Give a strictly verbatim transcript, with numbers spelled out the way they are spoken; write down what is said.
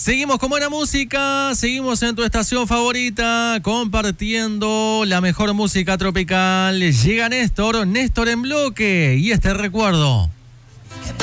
Seguimos con buena música, seguimos en tu estación favorita, compartiendo la mejor música tropical. Llega Néstor, Néstor en bloque, y este recuerdo.